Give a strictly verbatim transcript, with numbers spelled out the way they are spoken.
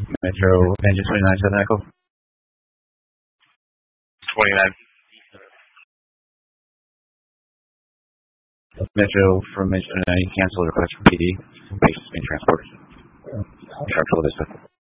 Metro engine twenty-nine seven Echo. twenty-nine. Metro from engine twenty-nine, cancel the request from P D. Basis main transport. Sharp Vista.